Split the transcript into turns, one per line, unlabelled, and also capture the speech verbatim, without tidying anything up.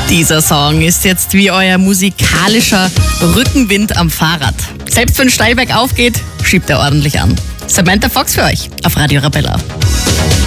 Dieser Song ist jetzt wie euer musikalischer Rückenwind am Fahrrad. Selbst wenn steil bergauf geht, schiebt er ordentlich an. Samantha Fox für euch auf Radio Arabella.